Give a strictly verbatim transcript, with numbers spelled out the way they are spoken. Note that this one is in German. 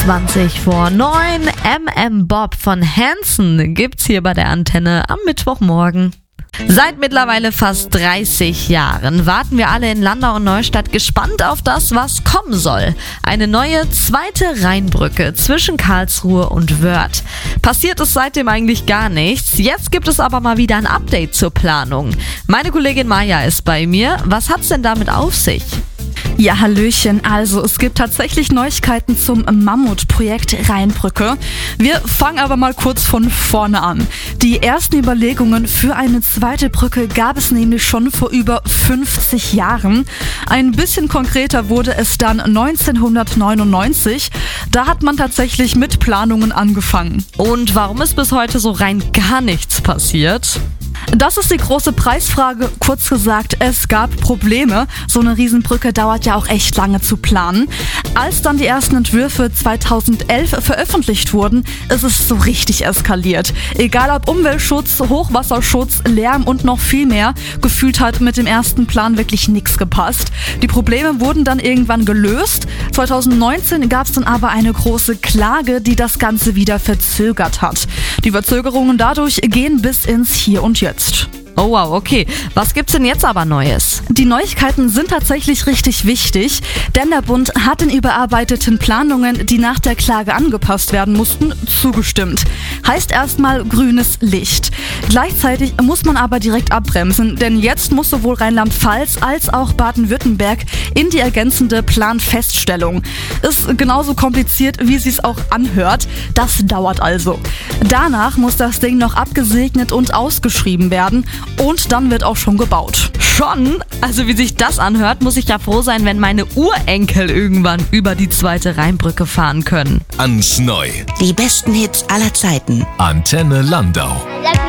zwanzig vor neun. M M Bob von Hanson gibt's hier bei der Antenne am Mittwochmorgen. Seit mittlerweile fast dreißig Jahren warten wir alle in Landau und Neustadt gespannt auf das, was kommen soll. Eine neue zweite Rheinbrücke zwischen Karlsruhe und Wörth. Passiert ist seitdem eigentlich gar nichts. Jetzt gibt es aber mal wieder ein Update zur Planung. Meine Kollegin Maja ist bei mir. Was hat's denn damit auf sich? Ja, hallöchen. Also, es gibt tatsächlich Neuigkeiten zum Mammutprojekt Rheinbrücke. Wir fangen aber mal kurz von vorne an. Die ersten Überlegungen für eine zweite Brücke gab es nämlich schon vor über fünfzig Jahren. Ein bisschen konkreter wurde es dann neunzehnhundertneunundneunzig. Da hat man tatsächlich mit Planungen angefangen. Und warum ist bis heute so rein gar nichts passiert? Das ist die große Preisfrage. Kurz gesagt, es gab Probleme. So eine Riesenbrücke dauert ja auch echt lange zu planen. Als dann die ersten Entwürfe zweitausendelf veröffentlicht wurden, ist es so richtig eskaliert. Egal ob Umweltschutz, Hochwasserschutz, Lärm und noch viel mehr, gefühlt hat mit dem ersten Plan wirklich nichts gepasst. Die Probleme wurden dann irgendwann gelöst. zweitausendneunzehn gab es dann aber eine große Klage, die das Ganze wieder verzögert hat. Die Verzögerungen dadurch gehen bis ins Hier und Jetzt. Oh wow, okay. Was gibt's denn jetzt aber Neues? Die Neuigkeiten sind tatsächlich richtig wichtig, denn der Bund hat den überarbeiteten Planungen, die nach der Klage angepasst werden mussten, zugestimmt. Heißt erstmal grünes Licht. Gleichzeitig muss man aber direkt abbremsen, denn jetzt muss sowohl Rheinland-Pfalz als auch Baden-Württemberg in die ergänzende Planfeststellung. Ist genauso kompliziert, wie sie es auch anhört. Das dauert also. Danach muss das Ding noch abgesegnet und ausgeschrieben werden. Und dann wird auch schon gebaut. Schon? Also wie sich das anhört, muss ich ja froh sein, wenn meine Urenkel irgendwann über die zweite Rheinbrücke fahren können. Ans Neu. Die besten Hits aller Zeiten. Antenne Landau.